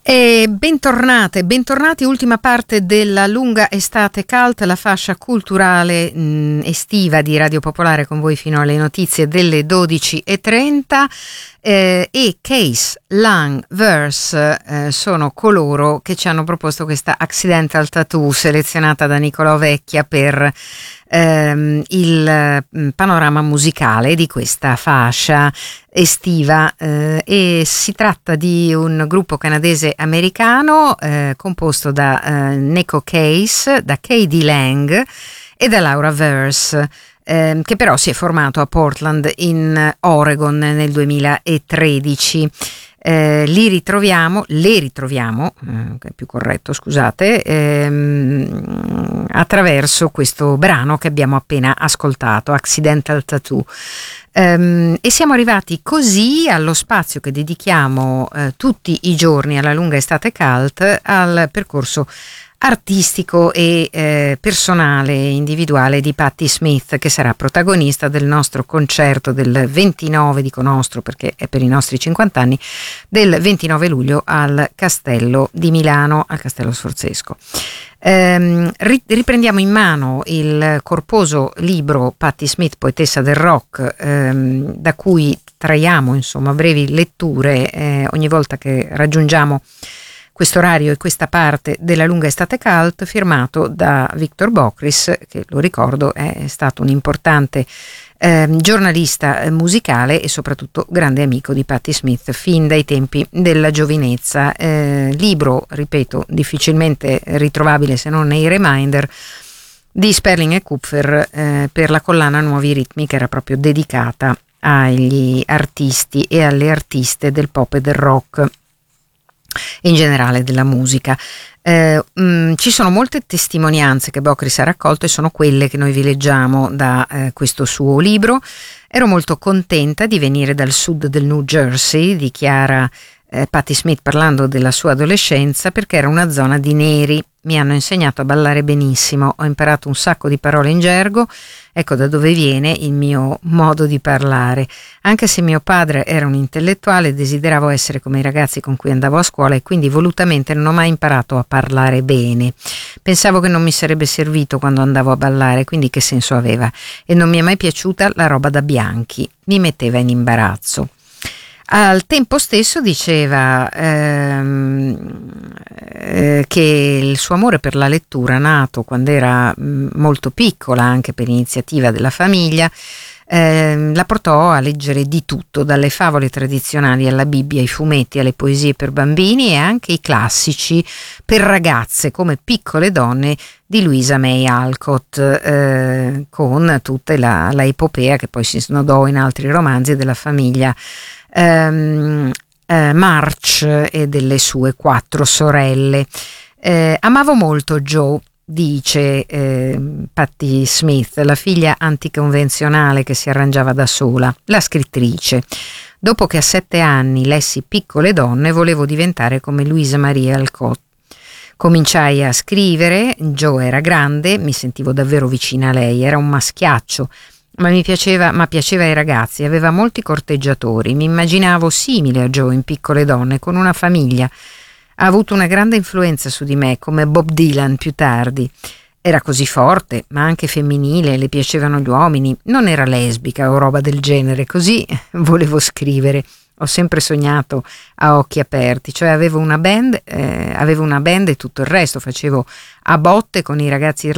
E bentornate, bentornati, ultima parte della lunga estate cult, la fascia culturale estiva di Radio Popolare, con voi fino alle notizie delle 12:30. E Case, Lang, Verse sono coloro che ci hanno proposto questa Accidental Tattoo selezionata da Nicolò Vecchia per il panorama musicale di questa fascia estiva, e si tratta di un gruppo canadese americano composto da Neko Case, da K.D. Lang e da Laura Verse, che però si è formato a Portland in Oregon nel 2013. Le ritroviamo, che è più corretto, scusate, attraverso questo brano che abbiamo appena ascoltato, Accidental Tattoo. E siamo arrivati così allo spazio che dedichiamo tutti i giorni alla lunga estate cult al percorso artistico e personale, individuale di Patti Smith, che sarà protagonista del nostro concerto del 29, dico nostro perché è per i nostri 50 anni, del 29 luglio al Castello di Milano, al Castello Sforzesco. Riprendiamo in mano il corposo libro Patti Smith, poetessa del rock, da cui traiamo insomma brevi letture ogni volta che raggiungiamo questo orario e questa parte della lunga estate cult, firmato da Victor Bockris, che lo ricordo è stato un importante giornalista musicale e soprattutto grande amico di Patti Smith fin dai tempi della giovinezza. Libro, ripeto, difficilmente ritrovabile se non nei reminder di Sperling e Kupfer per la collana Nuovi Ritmi, che era proprio dedicata agli artisti e alle artiste del pop e del rock e in generale della musica. Ci sono molte testimonianze che Bockris ha raccolto e sono quelle che noi vi leggiamo da questo suo libro. Ero molto contenta di venire dal sud del New Jersey, dichiara Patti Smith parlando della sua adolescenza, perché era una zona di neri. Mi hanno insegnato a ballare benissimo, ho imparato un sacco di parole in gergo, ecco da dove viene il mio modo di parlare. Anche se mio padre era un intellettuale, desideravo essere come i ragazzi con cui andavo a scuola e quindi volutamente non ho mai imparato a parlare bene. Pensavo che non mi sarebbe servito quando andavo a ballare, quindi che senso aveva? E non mi è mai piaciuta la roba da bianchi, mi metteva in imbarazzo. Al tempo stesso diceva che il suo amore per la lettura, nato quando era molto piccola, anche per iniziativa della famiglia, la portò a leggere di tutto, dalle favole tradizionali alla Bibbia, ai fumetti, alle poesie per bambini e anche i classici per ragazze come Piccole donne di Louisa May Alcott, con tutta la epopea che poi si snodò in altri romanzi della famiglia March e delle sue 4 sorelle. Amavo molto Joe, dice Patti Smith, la figlia anticonvenzionale che si arrangiava da sola, la scrittrice. Dopo che a 7 anni lessi Piccole donne, volevo diventare come Louisa May Alcott. Cominciai a scrivere, Joe era grande, mi sentivo davvero vicina a lei, era un maschiaccio, ma piaceva ai ragazzi, aveva molti corteggiatori, mi immaginavo simile a Joe in Piccole donne, con una famiglia. Ha avuto una grande influenza su di me, come Bob Dylan più tardi. Era così forte, ma anche femminile, le piacevano gli uomini, non era lesbica o roba del genere, così volevo scrivere. Ho sempre sognato a occhi aperti, cioè avevo una band e tutto il resto, facevo a botte con i ragazzi